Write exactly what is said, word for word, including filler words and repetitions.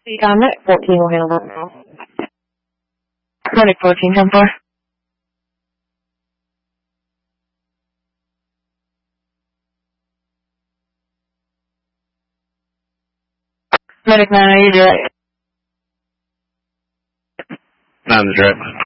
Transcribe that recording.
Um, fourteen will handle that now. Medic fourteen, ten four. Medic nine, are you direct? Nine is direct.